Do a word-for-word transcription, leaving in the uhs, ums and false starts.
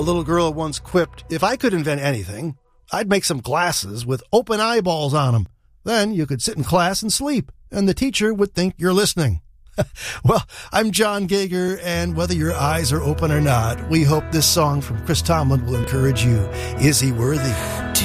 A little girl once quipped, "If I could invent anything, I'd make some glasses with open eyeballs on them. Then you could sit in class and sleep, and the teacher would think you're listening." Well, I'm John Gager, and whether your eyes are open or not, we hope this song from Chris Tomlin will encourage you. Is he worthy?